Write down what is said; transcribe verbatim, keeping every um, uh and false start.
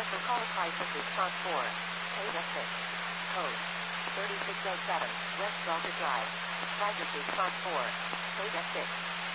For call prices response four. Data six. Code. thirty-six oh seven. West Gloucester Drive. Prices response four. Data six.